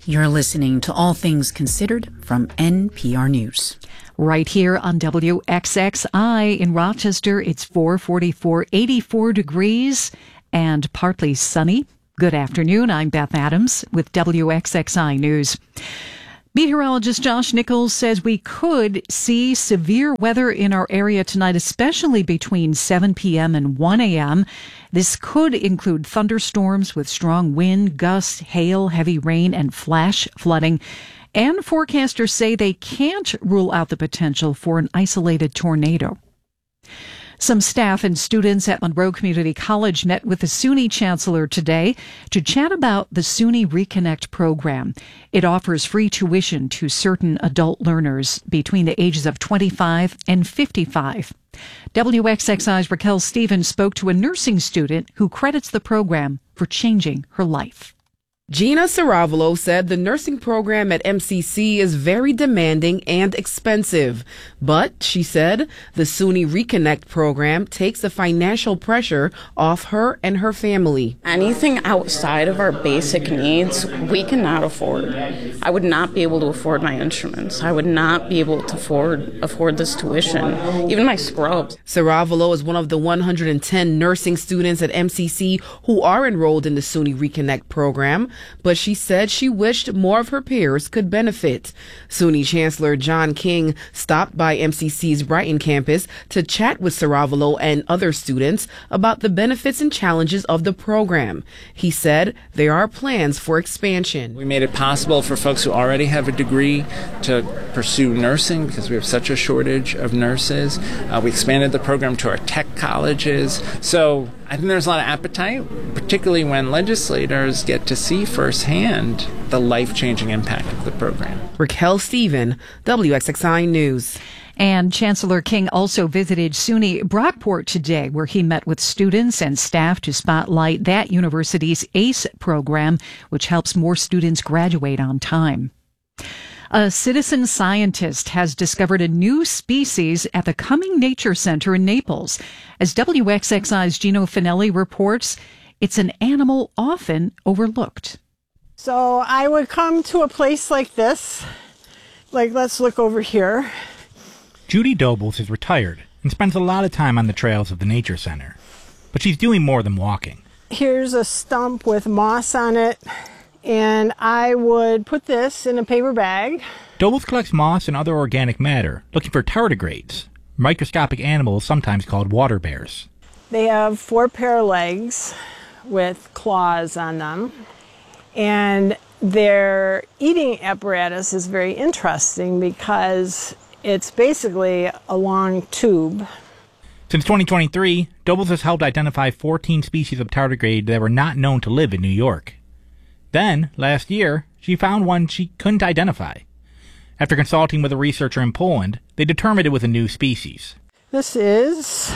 You're listening to All Things Considered from NPR News. Right here on WXXI in Rochester, it's 444, 84 degrees and partly sunny. Good afternoon. I'm Beth Adams with WXXI News. Meteorologist Josh Nichols says we could see severe weather in our area tonight, especially between 7 p.m. and 1 a.m. This could include thunderstorms with strong wind, gusts, hail, heavy rain, and flash flooding. And forecasters say they can't rule out the potential for an isolated tornado. Some staff and students at Monroe Community College met with the SUNY chancellor today to chat about the SUNY Reconnect program. It offers free tuition to certain adult learners between the ages of 25 and 55. WXXI's Raquel Stevens spoke to a nursing student who credits the program for changing her life. Gina Saravalo said the nursing program at MCC is very demanding and expensive. But, she said, the SUNY Reconnect program takes the financial pressure off her and her family. Anything outside of our basic needs, we cannot afford. I would not be able to afford my instruments. I would not be able to afford this tuition, even my scrubs. Saravalo is one of the 110 nursing students at MCC who are enrolled in the SUNY Reconnect program. But she said she wished more of her peers could benefit. SUNY Chancellor John King stopped by MCC's Brighton campus to chat with Saravalo and other students about the benefits and challenges of the program. He said there are plans for expansion. We made it possible for folks who already have a degree to pursue nursing because we have such a shortage of nurses. We expanded the program to our tech colleges. So I think there's a lot of appetite, particularly when legislators get to see firsthand the life-changing impact of the program. Raquel Stevens, WXXI News. And Chancellor King also visited SUNY Brockport today, where he met with students and staff to spotlight that university's ACE program, which helps more students graduate on time. A citizen scientist has discovered a new species at the Cumming Nature Center in Naples. As WXXI's Gino Finelli reports, it's an animal often overlooked. So I would come to a place like this, like let's look over here. Judy Dobles is retired and spends a lot of time on the trails of the Nature Center. But she's doing more than walking. Here's a stump with moss on it. And I would put this in a paper bag. Dobles collects moss and other organic matter, looking for tardigrades, microscopic animals sometimes called water bears. They have 4 pair of legs with claws on them. And their eating apparatus is very interesting because it's basically a long tube. Since 2023, Dobles has helped identify 14 species of tardigrade that were not known to live in New York. Then, last year, she found one she couldn't identify. After consulting with a researcher in Poland, they determined it was a new species. This is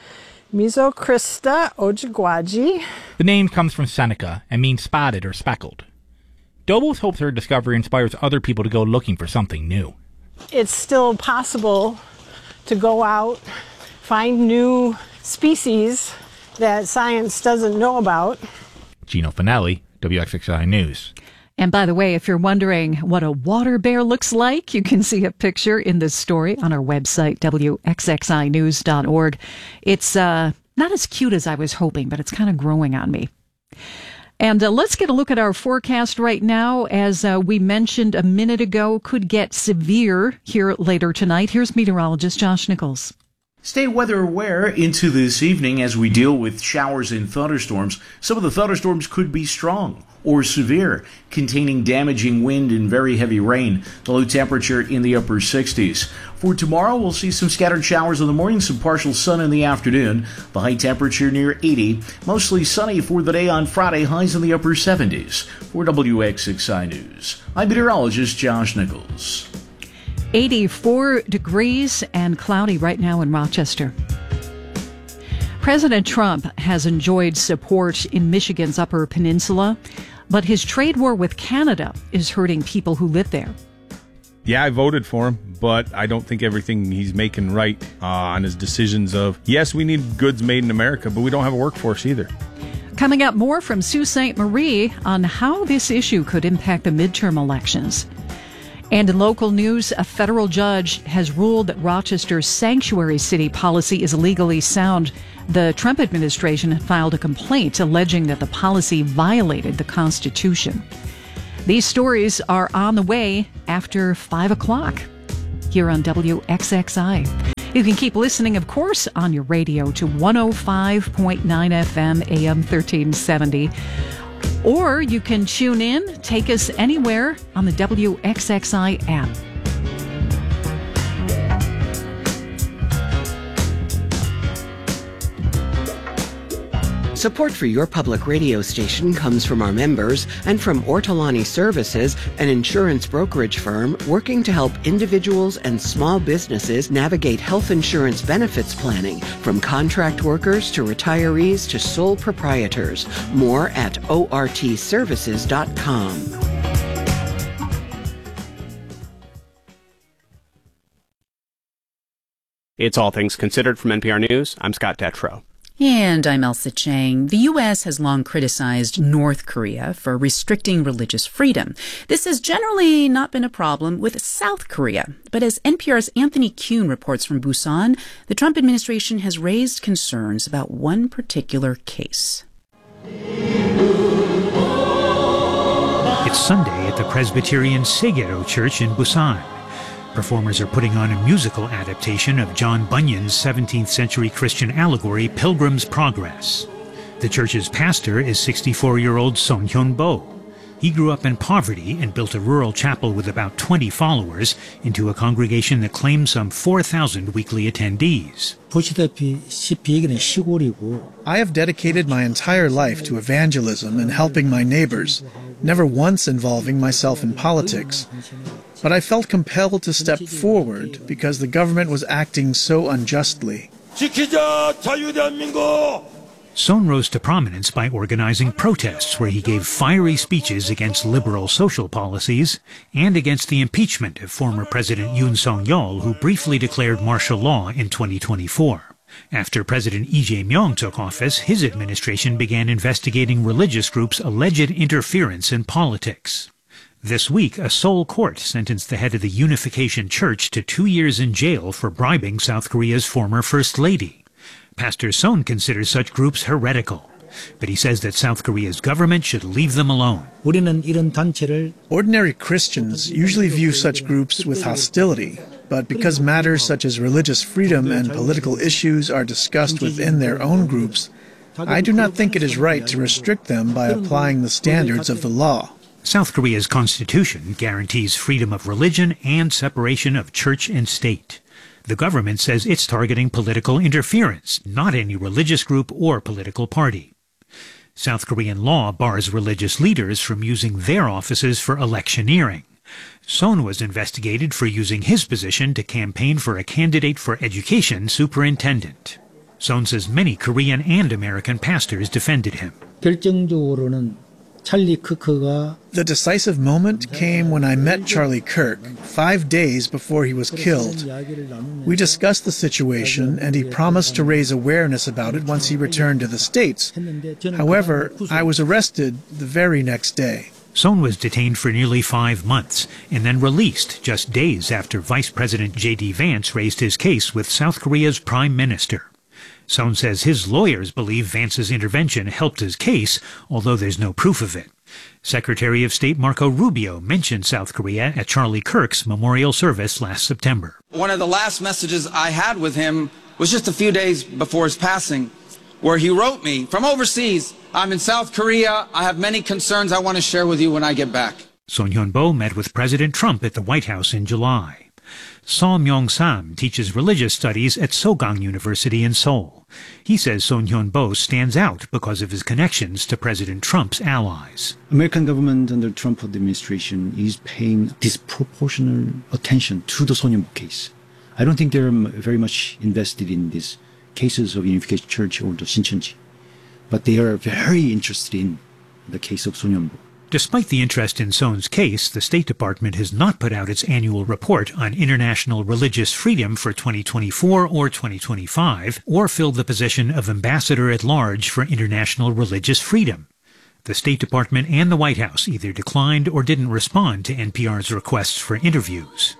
Mesocrista ojibwaji. The name comes from Seneca and means spotted or speckled. Dobles hopes her discovery inspires other people to go looking for something new. It's still possible to go out, find new species that science doesn't know about. Gino Finelli, WXXI News. And by the way, if you're wondering what a water bear looks like, you can see a picture in this story on our website, WXXInews.org. It's not as cute as I was hoping, but it's kind of growing on me. And let's get a look at our forecast right now. As we mentioned a minute ago, could get severe here later tonight. Here's meteorologist Josh Nichols. Stay weather aware into this evening as we deal with showers and thunderstorms. Some of the thunderstorms could be strong or severe, containing damaging wind and very heavy rain. The low temperature in the upper 60s. For tomorrow, we'll see some scattered showers in the morning, some partial sun in the afternoon. The high temperature near 80. Mostly sunny for the day on Friday, highs in the upper 70s. For WXXI News, I'm meteorologist Josh Nichols. 84 degrees and cloudy right now in Rochester. President Trump has enjoyed support in Michigan's Upper Peninsula, but his trade war with Canada is hurting people who live there. Yeah, I voted for him, but I don't think everything he's making right on his decisions of, yes, we need goods made in America, but we don't have a workforce either. Coming up, more from Sault Ste. Marie on how this issue could impact the midterm elections. And in local news, a federal judge has ruled that Rochester's sanctuary city policy is legally sound. The Trump administration had filed a complaint alleging that the policy violated the Constitution. These stories are on the way after 5 o'clock here on WXXI. You can keep listening, of course, on your radio to 105.9 FM, AM 1370. Or you can tune in, take us anywhere on the WXXI app. Support for your public radio station comes from our members and from Ortolani Services, an insurance brokerage firm working to help individuals and small businesses navigate health insurance benefits planning, from contract workers to retirees to sole proprietors. More at ortservices.com. It's All Things Considered from NPR News. I'm Scott Detrow. And I'm Elsa Chang. The U.S. has long criticized North Korea for restricting religious freedom. This has generally not been a problem with South Korea. But as NPR's Anthony Kuhn reports from Busan, the Trump administration has raised concerns about one particular case. It's Sunday at the Presbyterian Segero Church in Busan. Performers are putting on a musical adaptation of John Bunyan's 17th century Christian allegory, Pilgrim's Progress. The church's pastor is 64-year-old Son Hyun-bo. He grew up in poverty and built a rural chapel with about 20 followers into a congregation that claims some 4,000 weekly attendees. I have dedicated my entire life to evangelism and helping my neighbors, never once involving myself in politics. But I felt compelled to step forward because the government was acting so unjustly. Son rose to prominence by organizing protests where he gave fiery speeches against liberal social policies and against the impeachment of former President Yoon Suk-yeol, who briefly declared martial law in 2024. After President Lee Jae-myung took office, his administration began investigating religious groups' alleged interference in politics. This week, a Seoul court sentenced the head of the Unification Church to 2 years in jail for bribing South Korea's former First Lady. Pastor Son considers such groups heretical, but he says that South Korea's government should leave them alone. Ordinary Christians usually view such groups with hostility, but because matters such as religious freedom and political issues are discussed within their own groups, I do not think it is right to restrict them by applying the standards of the law. South Korea's constitution guarantees freedom of religion and separation of church and state. The government says it's targeting political interference, not any religious group or political party. South Korean law bars religious leaders from using their offices for electioneering. Son was investigated for using his position to campaign for a candidate for education superintendent. Son says many Korean and American pastors defended him. The decisive moment came when I met Charlie Kirk 5 days before he was killed. We discussed the situation, and he promised to raise awareness about it once he returned to the States. However, I was arrested the very next day. Son was detained for nearly 5 months and then released just days after Vice President J.D. Vance raised his case with South Korea's Prime Minister. Son says his lawyers believe Vance's intervention helped his case, although there's no proof of it. Secretary of State Marco Rubio mentioned South Korea at Charlie Kirk's memorial service last September. One of the last messages I had with him was just a few days before his passing, where he wrote me from overseas, "I'm in South Korea. I have many concerns I want to share with you when I get back." Son Hyun-bo met with President Trump at the White House in July. Saw Myung-sam teaches religious studies at Sogang University in Seoul. He says Son Hyun-bo stands out because of his connections to President Trump's allies. American government under Trump administration is paying disproportionate attention to the Son Hyun-bo case. I don't think they're very much invested in these cases of Unification Church or the Shincheonji, but they are very interested in the case of Son Hyun-bo. Despite the interest in Son's case, the State Department has not put out its annual report on international religious freedom for 2024 or 2025, or filled the position of Ambassador at Large for International Religious Freedom. The State Department and the White House either declined or didn't respond to NPR's requests for interviews.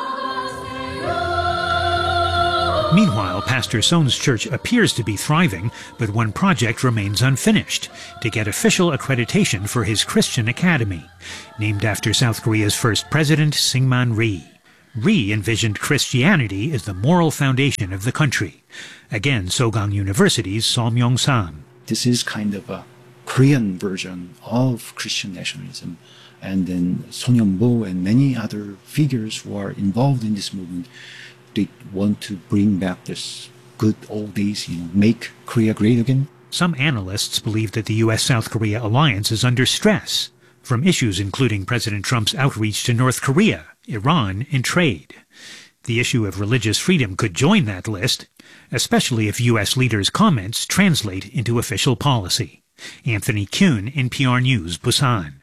Meanwhile, Pastor Son's church appears to be thriving, but one project remains unfinished: to get official accreditation for his Christian academy, named after South Korea's first president, Syngman Rhee. Rhee envisioned Christianity as the moral foundation of the country. Again, Sogang University's Som Yong-sam. This is kind of a Korean version of Christian nationalism. And then Son Yun-bo and many other figures who are involved in this movement, they want to bring back this good old days, make Korea great again. Some analysts believe that the U.S.-South Korea alliance is under stress from issues including President Trump's outreach to North Korea, Iran, and trade. The issue of religious freedom could join that list, especially if U.S. leaders' comments translate into official policy. Anthony Kuhn, NPR News, Busan.